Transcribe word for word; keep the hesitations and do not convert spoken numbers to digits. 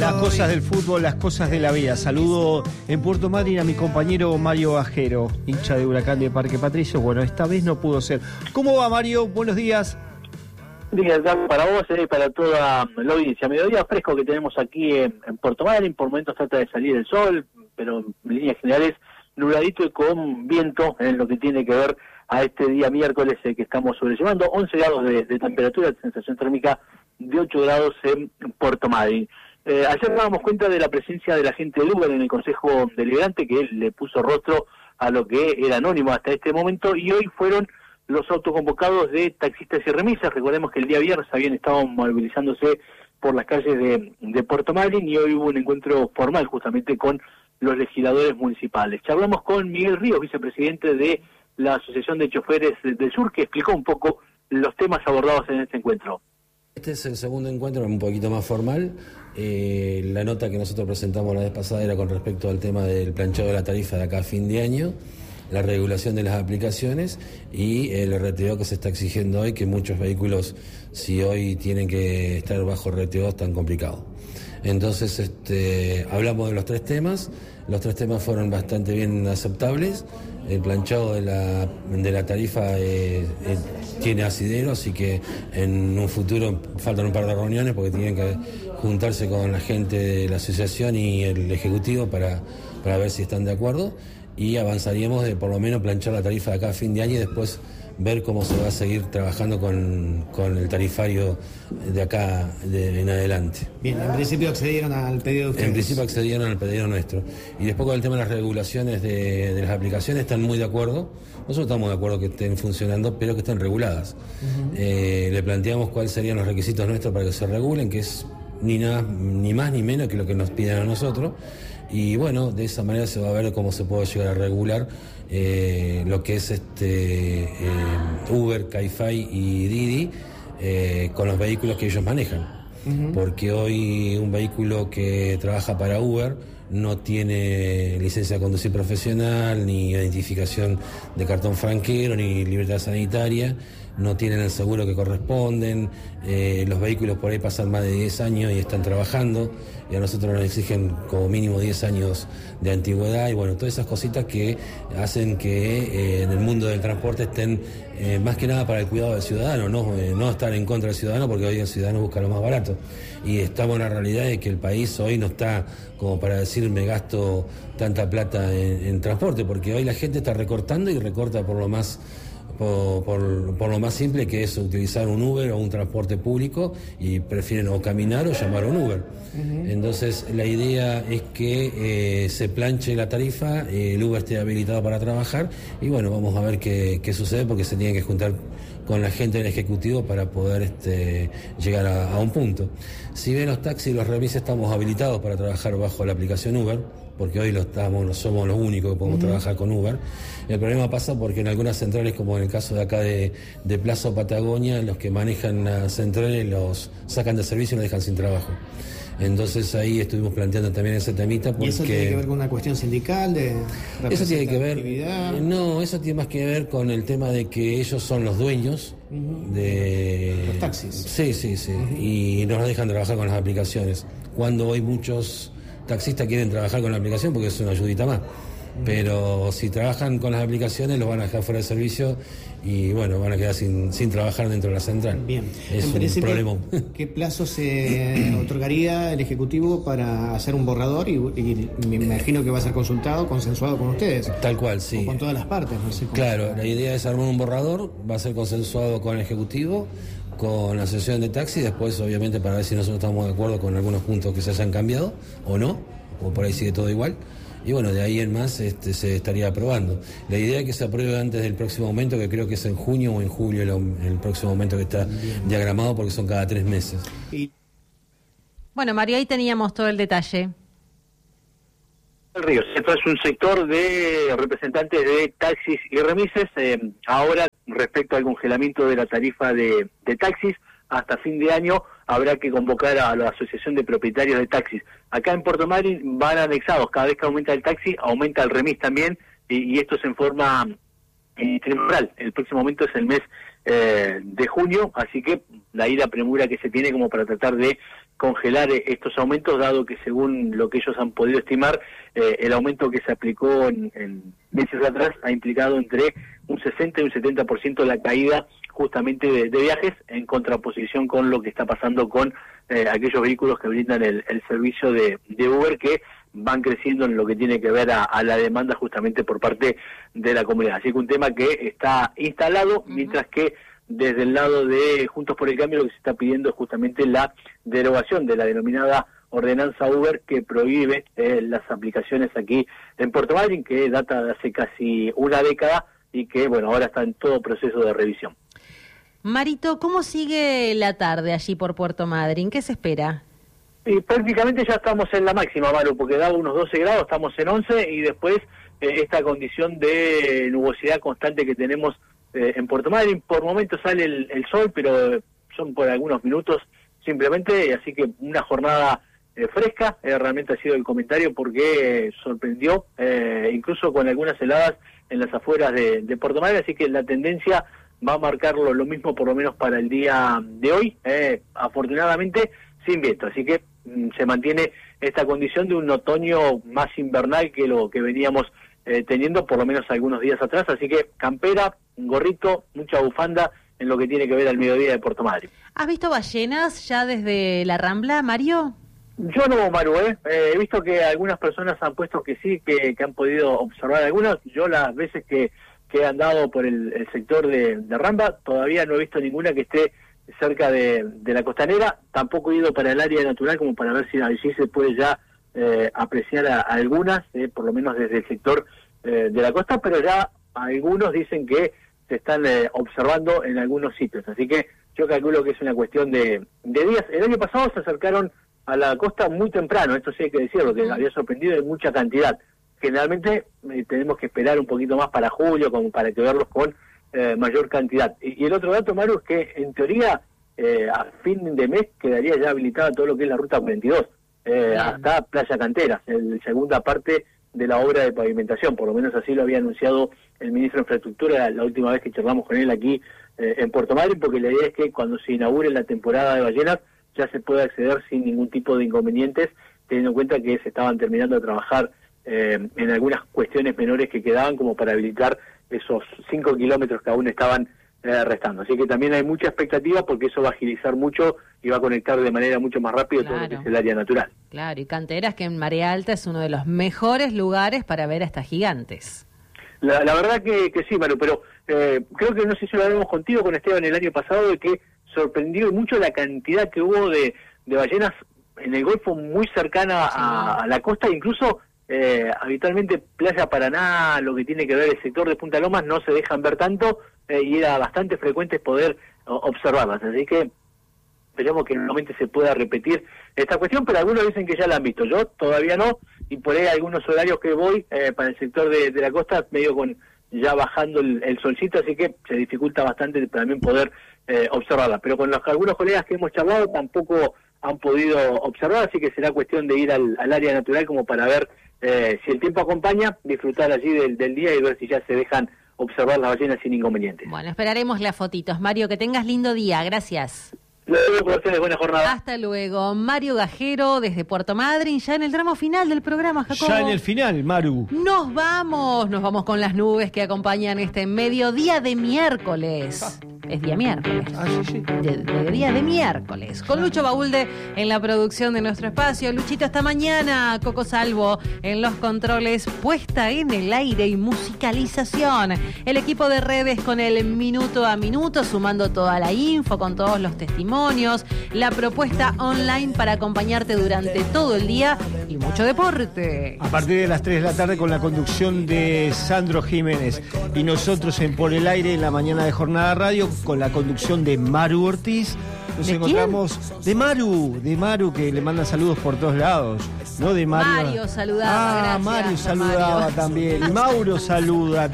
Las cosas del fútbol, las cosas de la vida. Saludo en Puerto Madryn a mi compañero Mario Bajero, hincha de Huracán de Parque Patricios. Bueno, esta vez no pudo ser. ¿Cómo va, Mario? Buenos días. Días, para vos y para toda la audiencia. Mediodía fresco que tenemos aquí en, en Puerto Madryn. Por momentos trata de salir el sol, pero en líneas generales nubladito y con viento en lo que tiene que ver a este día miércoles eh, que estamos sobrellevando. once grados de, de temperatura, sensación térmica de ocho grados en Puerto Madryn. Eh, ayer dábamos cuenta de la presencia de la gente del Uber en el Consejo Deliberante, que él le puso rostro a lo que era anónimo hasta este momento, y hoy fueron los autoconvocados de taxistas y remisas. Recordemos que el día viernes habían estado movilizándose por las calles de, de Puerto Madryn y hoy hubo un encuentro formal justamente con los legisladores municipales. Charlamos con Miguel Ríos, vicepresidente de la Asociación de Choferes del Sur, que explicó un poco los temas abordados en este encuentro. Este es el segundo encuentro, un poquito más formal. Eh, la nota que nosotros presentamos la vez pasada era con respecto al tema del planchado de la tarifa de acá a fin de año, la regulación de las aplicaciones y el R T O que se está exigiendo hoy, que muchos vehículos, si hoy tienen que estar bajo R T O, es tan complicado. Entonces, este, hablamos de los tres temas. Los tres temas fueron bastante bien aceptables. El planchado de la, de la tarifa eh, eh, tiene asidero, así que en un futuro faltan un par de reuniones porque tienen que juntarse con la gente de la asociación y el ejecutivo para, para ver si están de acuerdo, y avanzaríamos de por lo menos planchar la tarifa de acá a fin de año y después ver cómo se va a seguir trabajando con, con el tarifario de acá de, en adelante. Bien, en principio accedieron al pedido de ustedes. En principio accedieron al pedido nuestro. Y después con el tema de las regulaciones de, de las aplicaciones, están muy de acuerdo. Nosotros estamos de acuerdo que estén funcionando, pero que estén reguladas. Uh-huh. Eh, le planteamos cuáles serían los requisitos nuestros para que se regulen, que es ni, nada, ni más ni menos que lo que nos piden a nosotros. Y bueno, de esa manera se va a ver cómo se puede llegar a regular eh, lo que es este eh, Uber, Cabify y Didi eh, con los vehículos que ellos manejan. Uh-huh. Porque hoy un vehículo que trabaja para Uber no tiene licencia de conducir profesional, ni identificación de cartón franquero, ni libertad sanitaria, no tienen el seguro que corresponden, eh, los vehículos por ahí pasan más de diez años y están trabajando, y a nosotros nos exigen como mínimo diez años de antigüedad, y bueno, todas esas cositas que hacen que eh, en el mundo del transporte estén eh, más que nada para el cuidado del ciudadano, no, eh, no estar en contra del ciudadano, porque hoy el ciudadano busca lo más barato, y estamos en la realidad de que el país hoy no está como para decir me gasto tanta plata en, en transporte, porque hoy la gente está recortando y recorta por lo más Por, por, por lo más simple, que es utilizar un Uber o un transporte público, y prefieren o caminar o llamar a un Uber. Uh-huh. Entonces la idea es que eh, se planche la tarifa, eh, el Uber esté habilitado para trabajar, y bueno, vamos a ver qué, qué sucede, porque se tienen que juntar con la gente del Ejecutivo para poder este, llegar a, a un punto. Si bien los taxis y los remisas estamos habilitados para trabajar bajo la aplicación Uber, porque hoy lo estamos, no somos los únicos que podemos uh-huh. trabajar con Uber, el problema pasa porque en algunas centrales, como en el caso de acá de, de Plaza o Patagonia, los que manejan las centrales los sacan de servicio y los dejan sin trabajo. Entonces ahí estuvimos planteando también ese temita. Porque ¿Y eso tiene que ver con una cuestión sindical de eso tiene que ver eh, no, eso tiene más que ver con el tema de que ellos son los dueños uh-huh. de los taxis. Sí, sí, sí, uh-huh. y no nos dejan trabajar con las aplicaciones. Cuando hoy muchos taxistas quieren trabajar con la aplicación porque es una ayudita más. Pero si trabajan con las aplicaciones los van a dejar fuera de servicio y bueno, van a quedar sin, sin trabajar dentro de la central. Bien. Es un problema. ¿Qué plazo se otorgaría el Ejecutivo para hacer un borrador? Y, y me imagino que va a ser consultado, consensuado con ustedes. Tal cual, sí. O con todas las partes, no sé cómo. Claro, la idea es armar un borrador, va a ser consensuado con el Ejecutivo, con la asociación de taxi, después obviamente para ver si nosotros estamos de acuerdo con algunos puntos que se hayan cambiado o no, o por ahí sigue todo igual. Y bueno, de ahí en más este, se estaría aprobando. La idea es que se apruebe antes del próximo momento, que creo que es en junio o en julio el, el próximo momento que está Bien. diagramado, porque son cada tres meses. Y... Bueno, María, ahí teníamos todo el detalle. El Río, esto es un sector de representantes de taxis y remises. Eh, ahora, respecto al congelamiento de la tarifa de, de taxis, hasta fin de año habrá que convocar a la Asociación de Propietarios de Taxis. Acá en Puerto Madryn van anexados, cada vez que aumenta el taxi, aumenta el remis también, y, y esto es en forma eh, temporal. El próximo momento es el mes eh, de junio, así que la ida premura que se tiene como para tratar de congelar estos aumentos, dado que según lo que ellos han podido estimar, eh, el aumento que se aplicó en, en meses atrás ha implicado entre un sesenta y un setenta por ciento la caída justamente de, de viajes, en contraposición con lo que está pasando con eh, aquellos vehículos que brindan el, el servicio de, de Uber, que van creciendo en lo que tiene que ver a, a la demanda justamente por parte de la comunidad. Así que un tema que está instalado, uh-huh. mientras que desde el lado de Juntos por el Cambio lo que se está pidiendo es justamente la derogación de la denominada ordenanza Uber, que prohíbe eh, las aplicaciones aquí en Puerto Madryn, que data de hace casi una década y que, bueno, ahora está en todo proceso de revisión. Marito, ¿cómo sigue la tarde allí por Puerto Madryn? ¿Qué se espera? Y prácticamente ya estamos en la máxima, Maru, porque daba unos doce grados, estamos en once, y después eh, esta condición de nubosidad constante que tenemos eh, en Puerto Madryn. Por momentos sale el, el sol, pero son por algunos minutos simplemente, así que una jornada eh, fresca, eh, realmente ha sido el comentario, porque eh, sorprendió, eh, incluso con algunas heladas en las afueras de, de Puerto Madryn, así que la tendencia va a marcarlo lo mismo por lo menos para el día de hoy, eh, afortunadamente sin viento, así que mm, se mantiene esta condición de un otoño más invernal que lo que veníamos eh, teniendo por lo menos algunos días atrás, así que campera, gorrito, mucha bufanda en lo que tiene que ver al mediodía de Puerto Madryn. ¿Has visto ballenas ya desde la Rambla, Mario? Yo no, Maru, ¿eh? Eh, he visto que algunas personas han puesto que sí, que, que han podido observar algunas. Yo las veces que, que he andado por el, el sector de, de Rambla, todavía no he visto ninguna que esté cerca de, de la costanera. Tampoco he ido para el área natural como para ver si allí se puede ya eh, apreciar a, a algunas, eh, por lo menos desde el sector eh, de la costa, pero ya algunos dicen que se están eh, observando en algunos sitios. Así que yo calculo que es una cuestión de, de días. El año pasado se acercaron a la costa muy temprano, esto sí hay que decirlo, que había sorprendido en mucha cantidad. Generalmente eh, tenemos que esperar un poquito más para julio, como para que verlos con eh, mayor cantidad. Y, y el otro dato, Maru, es que en teoría eh, a fin de mes quedaría ya habilitada todo lo que es la ruta cuarenta y dos, eh, hasta Playa Canteras, la segunda parte de la obra de pavimentación, por lo menos así lo había anunciado el ministro de Infraestructura la, la última vez que charlamos con él aquí eh, en Puerto Madryn, porque la idea es que cuando se inaugure la temporada de ballenas ya se puede acceder sin ningún tipo de inconvenientes, teniendo en cuenta que se estaban terminando de trabajar eh, en algunas cuestiones menores que quedaban como para habilitar esos cinco kilómetros que aún estaban eh, restando. Así que también hay mucha expectativa, porque eso va a agilizar mucho y va a conectar de manera mucho más rápida claro. todo lo que es el área natural. Claro, y Canteras, que en marea alta es uno de los mejores lugares para ver a estas gigantes. La, la verdad que, que sí, Manu, pero eh, creo que no sé si lo hablamos contigo, con Esteban, el año pasado, de que sorprendió mucho la cantidad que hubo de, de ballenas en el Golfo muy cercana sí. a, a la costa, incluso eh, habitualmente Playa Paraná, lo que tiene que ver el sector de Punta Lomas, no se dejan ver tanto eh, y era bastante frecuente poder o, observarlas, así que esperemos que nuevamente se pueda repetir esta cuestión, pero algunos dicen que ya la han visto, yo todavía no, y por ahí algunos horarios que voy eh, para el sector de, de la costa, medio con ya bajando el, el solcito, así que se dificulta bastante también poder eh, observarla, pero con los algunos colegas que hemos charlado tampoco han podido observar, así que será cuestión de ir al, al área natural como para ver eh, si el tiempo acompaña, disfrutar allí del, del día y ver si ya se dejan observar las ballenas sin inconvenientes. Bueno, esperaremos las fotitos. Mario, que tengas lindo día, gracias. Buena jornada. Hasta luego. Mario Gajero desde Puerto Madryn, ya en el tramo final del programa, Jacobo. Ya en el final, Maru. Nos vamos, nos vamos con las nubes que acompañan este mediodía de miércoles. Es día miércoles. Ah, sí, sí. De, de día de miércoles. Con Lucho Baulde en la producción de nuestro espacio. Luchito, hasta mañana. Coco Salvo en los controles, puesta en el aire y musicalización. El equipo de redes con el minuto a minuto, sumando toda la info, con todos los testimonios. La propuesta online para acompañarte durante todo el día y mucho deporte. A partir de las tres de la tarde con la conducción de Sandro Jiménez y nosotros en Por el Aire en la mañana de Jornada Radio con la conducción de Maru Ortiz. Nos ¿De encontramos quién? de Maru, de Maru que le manda saludos por todos lados, ¿no? De Mario. Mario saludaba, ah, gracias, Mario saludaba Mario. también. Y Mauro saluda